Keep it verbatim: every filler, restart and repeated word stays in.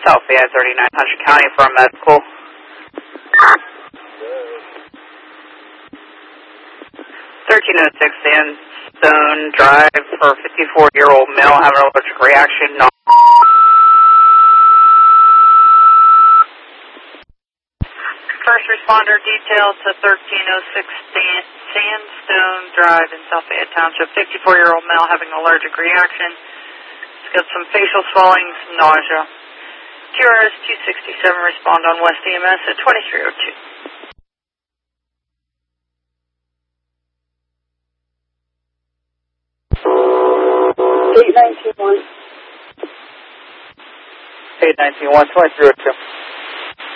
South Fayette thirty-nine hundred County for a medical. thirteen oh six Sandstone Drive for a fifty-four-year-old male having an allergic reaction. No. First responder detail to thirteen oh six Sandstone Drive in South Fayette Township. fifty-four-year-old male having an allergic reaction. He's got some facial swelling, some nausea. Q R S two sixty-seven, respond on West E M S at twenty-three oh two. eight nineteen one. eight nineteen one, twenty-three oh two.